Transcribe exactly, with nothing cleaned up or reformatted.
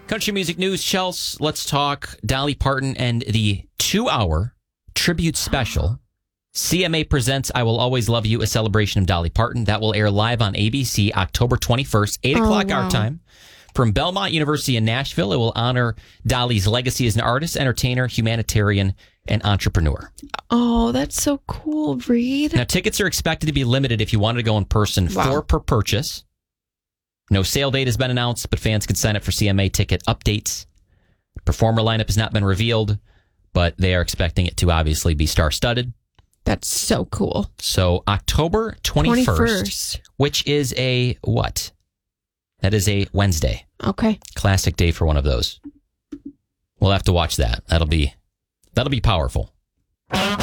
Country music news, Chels. Let's talk Dolly Parton and the two-hour tribute special. C M A presents I Will Always Love You, a celebration of Dolly Parton. That will air live on A B C October twenty-first, eight o'clock oh, wow. our time. From Belmont University in Nashville, it will honor Dolly's legacy as an artist, entertainer, humanitarian, and entrepreneur. Oh, that's so cool, Reed. Now, tickets are expected to be limited if you wanted to go in person, Wow. four per purchase. No sale date has been announced, but fans can sign up for C M A ticket updates. Performer lineup has not been revealed, but they are expecting it to obviously be star-studded. That's so cool. So October twenty-first, twenty-first. Which is a what? That is a Wednesday. Okay. Classic day for one of those. We'll have to watch that. That'll be that'll be powerful.